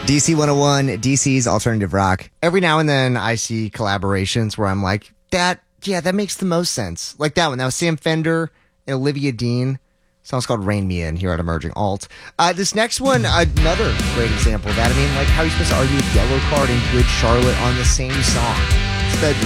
DC 101, DC's alternative rock. Every now and then I see collaborations where I'm like, that makes the most sense. Like that one. That was Sam Fender and Olivia Dean. Song's called Rain Me In here at Emerging Alt. This next one, another great example of that. I mean, like how are you supposed to argue with Yellow Card and Good Charlotte on the same song? It's the